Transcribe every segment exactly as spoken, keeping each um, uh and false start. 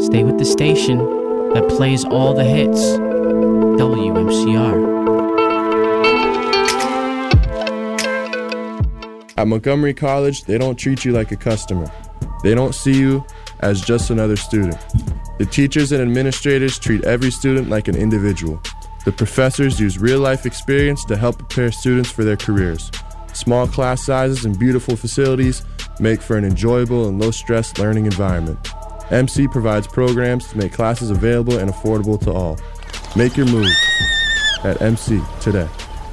Stay with the station that plays all the hits. W M C R. At Montgomery College, they don't treat you like a customer. They don't see you as just another student. The teachers and administrators treat every student like an individual. The professors use real-life experience to help prepare students for their careers. Small class sizes and beautiful facilities make for an enjoyable and low-stress learning environment. M C provides programs to make classes available and affordable to all. Make your move at M C today.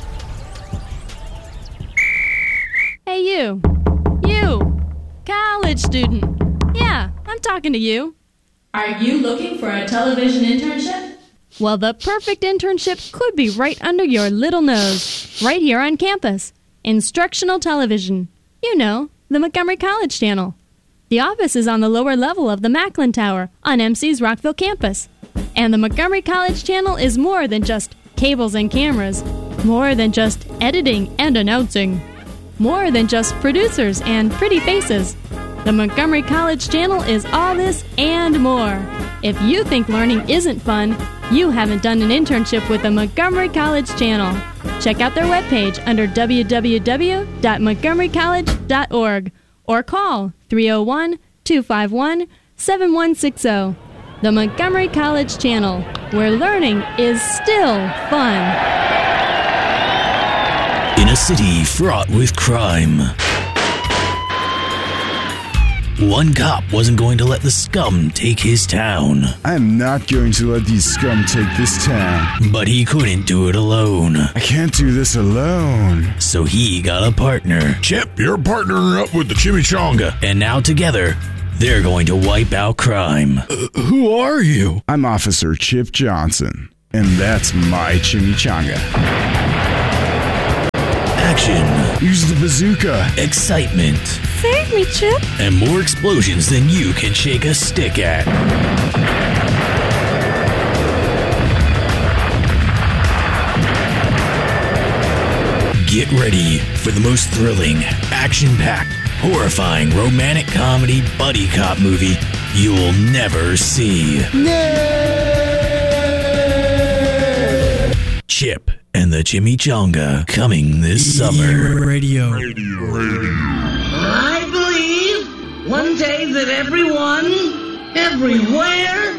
Hey, you. You. College student. Yeah, I'm talking to you. Are you looking for a television internship? Well, the perfect internship could be right under your little nose, right here on campus. Instructional television. You know, the Montgomery College Channel. The office is on the lower level of the Macklin Tower on M C's Rockville campus. And the Montgomery College Channel is more than just cables and cameras, more than just editing and announcing, more than just producers and pretty faces. The Montgomery College Channel is all this and more. If you think learning isn't fun, you haven't done an internship with the Montgomery College Channel. Check out their webpage under w w w dot montgomery college dot org or call three oh one, two five one, seven one six oh. The Montgomery College Channel, where learning is still fun. In a city fraught with crime, one cop wasn't going to let the scum take his town. I am not going to let these scum take this town. But he couldn't do it alone. I can't do this alone. So he got a partner. Chip, you're partnering up with the Chimichanga. And now together, they're going to wipe out crime. Uh, who are you? I'm Officer Chip Johnson, and that's my chimichanga. Action. Use the bazooka. Excitement. Save me, Chip. And more explosions than you can shake a stick at. Get ready for the most thrilling, action-packed, horrifying romantic comedy buddy cop movie you'll never see. No! Chip and the Chimichanga, coming this summer. Radio. Radio. Radio. I believe one day that everyone, everywhere,